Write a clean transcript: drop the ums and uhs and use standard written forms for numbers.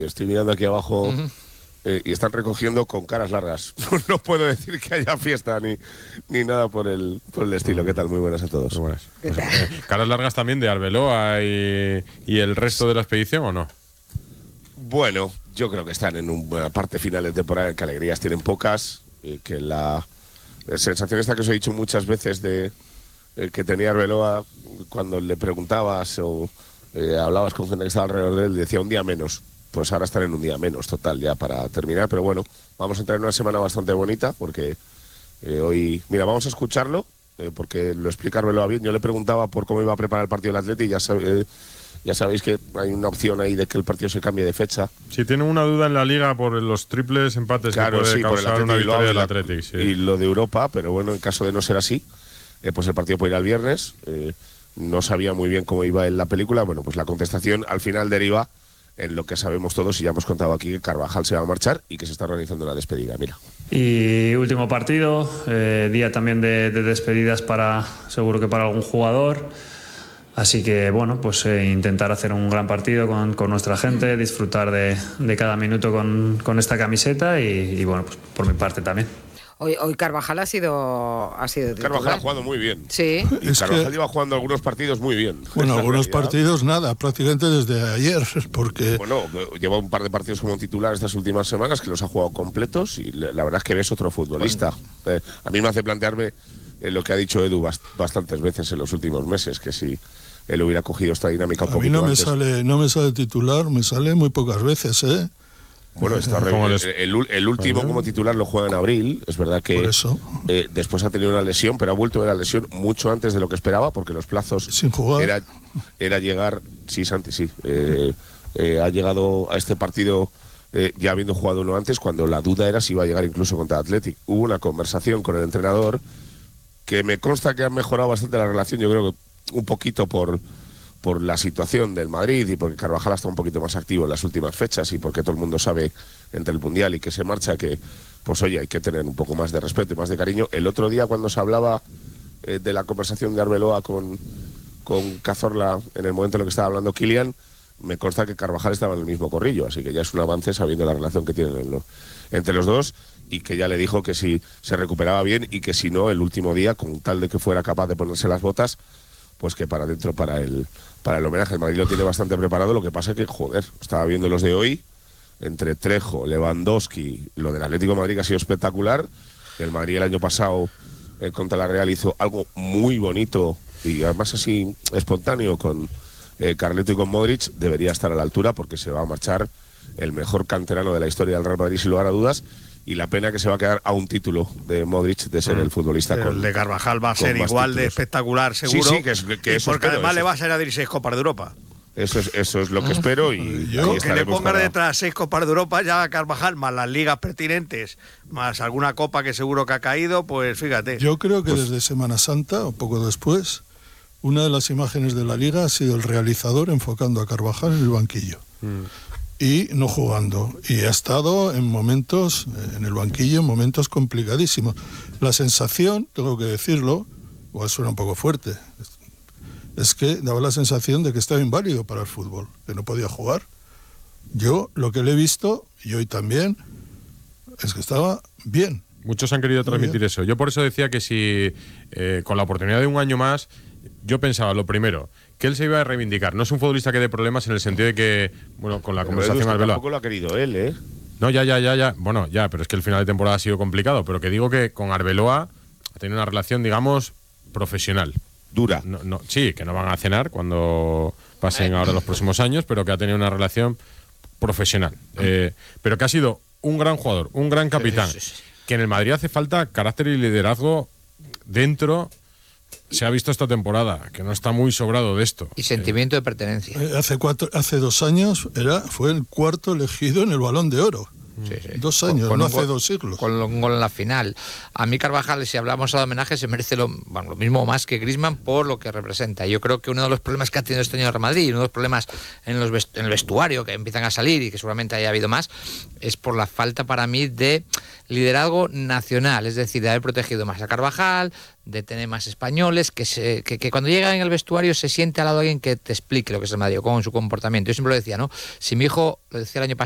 Estoy mirando aquí abajo y están recogiendo con caras largas. No puedo decir que haya fiesta ni nada por el estilo. ¿Qué tal? Muy buenas a todos. Muy buenas. ¿Caras largas también de Arbeloa y el resto de la expedición o no? Bueno, yo creo que están en una parte final de temporada en que alegrías tienen pocas, que la sensación esta que os he dicho muchas veces de que tenía Arbeloa cuando le preguntabas o hablabas con gente que estaba alrededor de él, decía un día menos. Pues ahora están en un día menos total ya para terminar, pero bueno, vamos a entrar en una semana bastante bonita porque hoy, mira, vamos a escucharlo porque lo explica Arbeloa bien. Yo le preguntaba por cómo iba a preparar el partido del Atleti y ya sabéis que hay una opción ahí de que el partido se cambie de fecha. Si tienen una duda en la Liga por los triples empates, claro, que puede sí, causar una victoria del Athletic. Sí. Y lo de Europa, pero bueno, en caso de no ser así, pues el partido puede ir al viernes. No sabía muy bien cómo iba en la película. Bueno, pues la contestación al final deriva en lo que sabemos todos y ya hemos contado aquí, que Carvajal se va a marchar y que se está organizando la despedida. Mira. Y último partido, día también de despedidas seguro que para algún jugador. Así que bueno, pues intentar hacer un gran partido con nuestra gente, disfrutar de cada minuto con esta camiseta y bueno, pues por mi parte también. Hoy Carvajal ha sido titular. Carvajal ha jugado muy bien. Sí. Y Carvajal lleva jugando algunos partidos muy bien. Bueno, algunos partidos nada, prácticamente desde ayer, porque... Bueno, lleva un par de partidos como titular estas últimas semanas que los ha jugado completos y la verdad es que ves otro futbolista. A mí me hace plantearme lo que ha dicho Edu bastantes veces en los últimos meses, que si él hubiera cogido esta dinámica un poquito antes. A mí no me sale titular, me sale muy pocas veces, ¿eh? Bueno, el último como titular lo juega en abril. Es verdad que después ha tenido una lesión, pero ha vuelto de la lesión mucho antes de lo que esperaba, porque los plazos sin jugar era llegar. Sí, Santi, sí. Ha llegado a este partido ya habiendo jugado uno antes, cuando la duda era si iba a llegar incluso contra Athletic. Hubo una conversación con el entrenador que me consta que ha mejorado bastante la relación. Yo creo que un poquito por la situación del Madrid y porque Carvajal está un poquito más activo en las últimas fechas y porque todo el mundo sabe entre el Mundial y que se marcha que, pues oye, hay que tener un poco más de respeto y más de cariño. El otro día cuando se hablaba de la conversación de Arbeloa con Cazorla en el momento en el que estaba hablando Kylian, me consta que Carvajal estaba en el mismo corrillo, así que ya es un avance sabiendo la relación que tienen entre los dos y que ya le dijo que si se recuperaba bien y que si no, el último día, con tal de que fuera capaz de ponerse las botas, pues que para adentro para el homenaje. El Madrid lo tiene bastante preparado, lo que pasa es que, joder, estaba viendo los de hoy, entre Trejo, Lewandowski, lo del Atlético de Madrid que ha sido espectacular. El Madrid el año pasado contra la Real hizo algo muy bonito y además así espontáneo con Carleto y con Modric. Debería estar a la altura porque se va a marchar el mejor canterano de la historia del Real Madrid sin lugar a dudas. Y la pena que se va a quedar a un título de Modric de ser el futbolista con el de Carvajal va a ser igual de espectacular, seguro. Sí, que eso porque además le va a ser a abrir 6 Copas de Europa. Eso es lo que espero y que le pongan detrás 6 Copas de Europa ya a Carvajal, más las ligas pertinentes, más alguna copa que seguro que ha caído, pues fíjate. Yo creo que desde Semana Santa, o poco después, una de las imágenes de la Liga ha sido el realizador enfocando a Carvajal en el banquillo. Y no jugando. Y ha estado en momentos, en el banquillo, en momentos complicadísimos. La sensación, tengo que decirlo, igual suena un poco fuerte, es que daba la sensación de que estaba inválido para el fútbol, que no podía jugar. Yo lo que le he visto, y hoy también, es que estaba bien. Muchos han querido transmitir eso. Yo por eso decía que si con la oportunidad de un año más, yo pensaba, lo primero, que él se iba a reivindicar. No es un futbolista que dé problemas en el sentido de que, bueno, con la conversación Arbeloa. Tampoco lo ha querido él, ¿eh? No, ya. Bueno, ya, pero es que el final de temporada ha sido complicado. Pero que digo que con Arbeloa ha tenido una relación, digamos, profesional. Dura. Sí, que no van a cenar cuando pasen ahora los próximos años, pero que ha tenido una relación profesional. Pero que ha sido un gran jugador, un gran capitán. Que en el Madrid hace falta carácter y liderazgo dentro. Se ha visto esta temporada, que no está muy sobrado de esto. Y sentimiento de pertenencia. Hace 2 años fue el cuarto elegido en el Balón de Oro. Sí. 2 años, no hace 2 siglos. Con un gol en la final. A mí Carvajal, si hablamos de homenaje, se merece lo mismo o más que Griezmann por lo que representa. Yo creo que uno de los problemas que ha tenido este año el Real Madrid, uno de los problemas en el vestuario que empiezan a salir y que seguramente haya habido más, es por la falta para mí de liderazgo nacional, es decir, de haber protegido más a Carvajal, de tener más españoles, que cuando llegan en el vestuario se siente al lado de alguien que te explique lo que es el Madrid con su comportamiento. Yo siempre lo decía, ¿no? Si mi hijo, lo decía el año pasado,